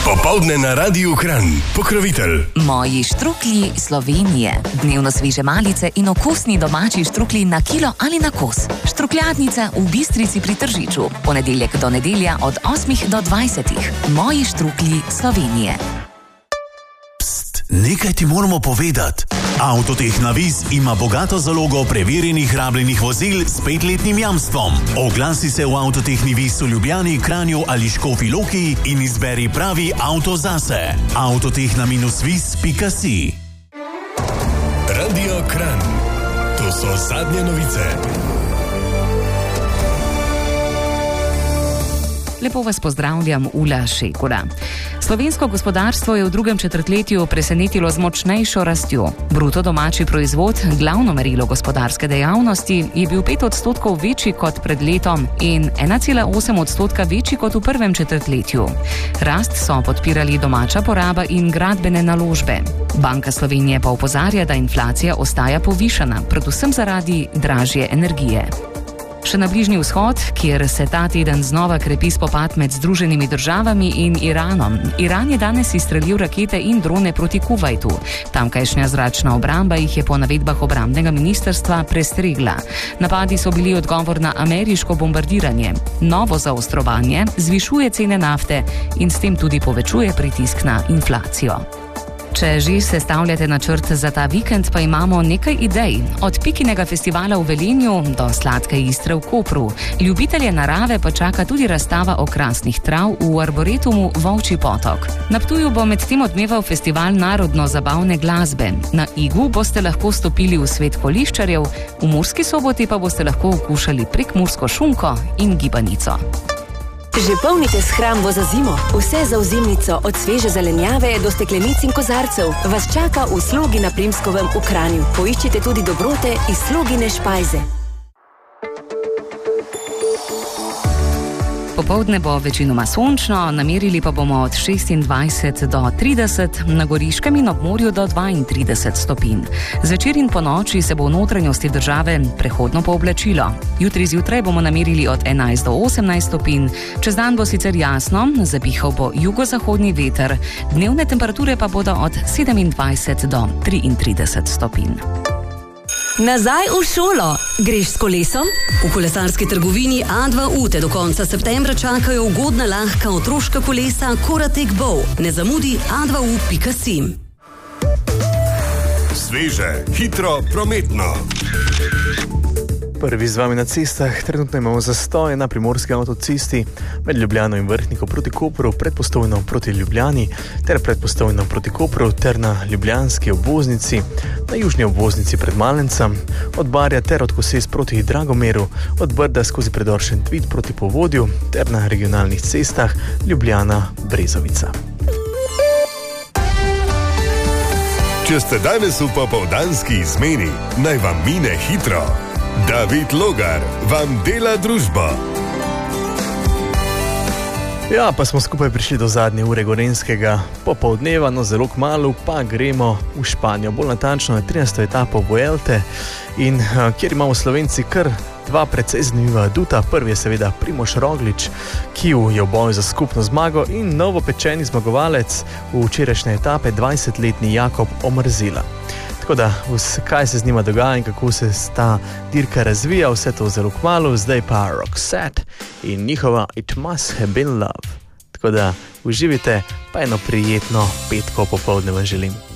Popoldne na Radiu Kranj. Pokrovitelj Moji štruklji Slovenije. Dnevno sveže malice in okusni domači štruklji na kilo ali na kos. Štrukljadnica v Bistrici pri Tržiču. Ponedeljek do nedelja od 8 do 20. Moji štruklji Slovenije. Pst, nekaj ti moramo povedati. Avtotehna Vis ima bogato zalogo preverjenih rabljenih vozil s 5-letnim jamstvom. Oglasi se v Avtotehni Vis v Ljubljani, Kranju ali Škofji Loki in izberi pravi avto zase. Avtotehna-vis.si. Radio Kranj. To so zadnje novice. Lepo vas pozdravljam, Ula Šekura. Slovensko gospodarstvo je v drugem četrtletju presenetilo z močnejšo rastjo. Bruto domači proizvod, glavno merilo gospodarske dejavnosti, je bil 5% večji kot pred letom in 1,8% večji kot v prvem četrtletju. Rast so podpirali domača poraba in gradbene naložbe. Banka Slovenije pa opozarja, da inflacija ostaja povišana, predvsem zaradi dražje energije. Še na Bližnji vzhod, kjer se ta teden znova krepi spopad med Združenimi državami in Iranom. Iran je danes izstrelil rakete in drone proti Kuvajtu. Tamkajšnja zračna obramba jih je po navedbah obrambnega ministrstva prestregla. Napadi so bili odgovor na ameriško bombardiranje. Novo zaostrovanje zvišuje cene nafte in s tem tudi povečuje pritisk na inflacijo. Če že sestavljate načrt za ta vikend, pa imamo nekaj idej. Od Pikinega festivala v Velenju do sladke Istre v Kopru. Ljubitelje narave pa čaka tudi razstava okrasnih trav v arboretumu Volčji potok. Na Ptuju bo med tem odmeval festival narodno-zabavne glasbe. Na Igu boste lahko stopili v svet koliščarjev, v Murski Soboti pa boste lahko okušali prekmursko šunko in gibanico. Že polnite shrambo za zimo. Vse za ozimnico, od sveže zelenjave do steklenic in kozarcev, vas čaka v Slogi na Primskovem v Kranju. Poiščite tudi dobrote iz Slogine špajze. Popoldne bo večinoma sončno, namerili pa bomo od 26 do 30, na Goriškem in ob morju do 32 stopinj. Zvečer in ponoči se bo v notranjosti države prehodno pooblačilo. Jutri zjutraj bomo namerili od 11 do 18 stopinj, čez dan bo sicer jasno, zapihal bo jugozahodni veter, dnevne temperature pa bodo od 27 do 33 stopinj. Nazaj v šolo. Greš s kolesom? V kolesarski trgovini A2U te do konca septembra čakajo ugodna lahka otroška kolesa Koratek Bow. Ne zamudi a2u.si. Sveže, hitro, prometno. Prvi z vami na cestah. Trenutno imamo zastoje na primorski avtocesti med Ljubljano in Vrhniko proti Kopru, predpostojno proti Ljubljani ter predpostojno proti Kopru ter na ljubljanski obvoznici, na južni obvoznici pred Malencem, od Barja ter od Koses proti Dragomeru, od Brda skozi predor Šentvid proti Povodju ter na regionalnih cestah Ljubljana-Brezovica. Če ste danes v popoldanski izmeni, naj vam mine hitro. David Logar vam dela družbo. Ja, pa smo skupaj prišli do zadnje ure gorenjskega popoldneva, no zelo kmalu pa gremo v Španijo. Bolj natančno je 13. etapo Vuelte, in kjer imamo Slovenci kar dva precej zanimiva aduta. Prvi je seveda Primož Roglič, ki je v boju za skupno zmago, in novopečeni zmagovalec v včerajšnje etape, 20-letni Jakob Omrzila. Tako da, kaj se z njima dogaja in kako se ta dirka razvija, vse to zelo kmalu. Zdaj pa Roxette in njihova It Must Have Been Love. Tako da, uživite, pa eno prijetno petko popoldne vam želim.